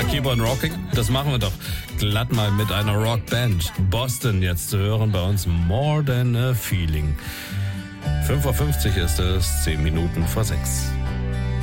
Keep on Rocking? Das machen wir doch glatt mal mit einer Rockband. Boston jetzt zu hören bei uns, More Than a Feeling. 5:50 Uhr ist es, 10 Minuten vor 6.